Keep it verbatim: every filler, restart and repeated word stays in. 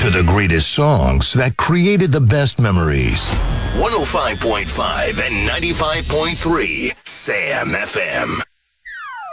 to the greatest songs that created the best memories. one oh five point five and ninety-five point three Sam F M.